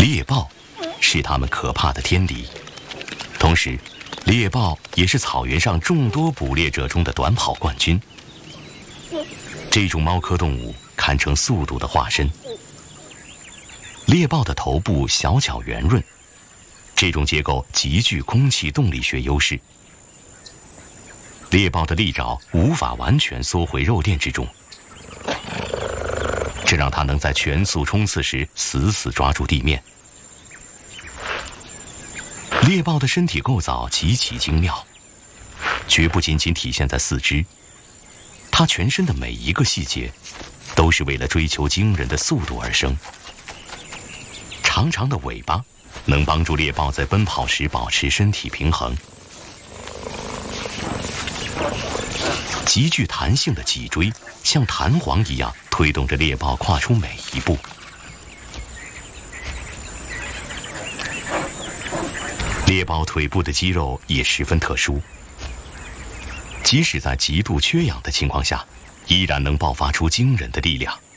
猎豹是它们可怕的天敌，同时，猎豹也是草原上众多捕猎者中的短跑冠军。这种猫科动物堪称速度的化身。猎豹的头部小巧圆润，这种结构极具空气动力学优势。猎豹的利爪无法完全缩回肉垫之中，这让它能在全速冲刺时死死抓住地面。猎豹的身体构造极其精妙，绝不仅仅体现在四肢，它全身的每一个细节都是为了追求惊人的速度而生。长长的尾巴能帮助猎豹在奔跑时保持身体平衡。极具弹性的脊椎像弹簧一样推动着猎豹跨出每一步。猎豹腿部的肌肉也十分特殊，即使在极度缺氧的情况下，依然能爆发出惊人的力量。